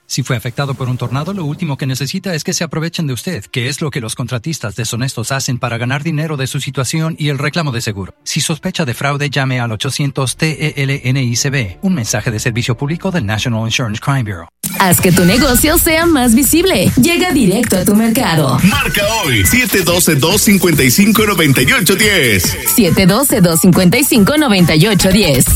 Si fue afectado por un tornado, lo último que necesita es que se aprovechen de usted, que es lo que los contratistas deshonestos hacen para ganar dinero de su situación y el reclamo de seguro. Si sospecha de fraude, llame al 800-TELNICB, un mensaje de servicio público del National Insurance Crime Bureau. Haz que tu negocio sea más visible. Llega directo a tu mercado. Marca hoy 712-255-9810. 712-255-9810.